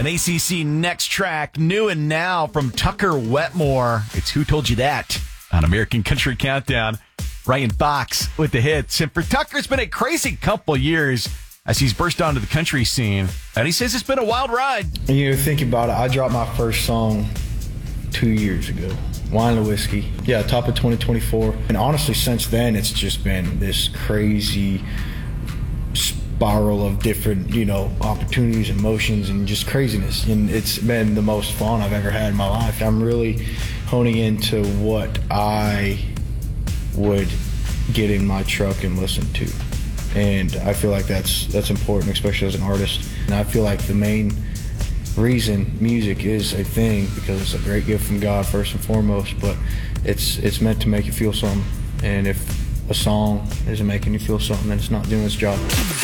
An ACC Next Track, new and now from Tucker Wetmore. It's Who Told You That on American Country Countdown. Ryan Fox with the hits. And for Tucker, it's been a crazy couple years as he's burst onto the country scene. And he says it's been a wild ride. And you know, think about it. I dropped my first song 2 years ago. Wine and Whiskey. Yeah, top of 2024. And honestly, since then, it's just been this crazy spiral of different, opportunities, emotions, and just craziness. And it's been the most fun I've ever had in my life. I'm really honing into what I would get in my truck and listen to. And I feel like that's important, especially as an artist. And I feel like the main reason music is a thing because it's a great gift from God first and foremost, but it's meant to make you feel something. And if a song isn't making you feel something, then it's not doing its job.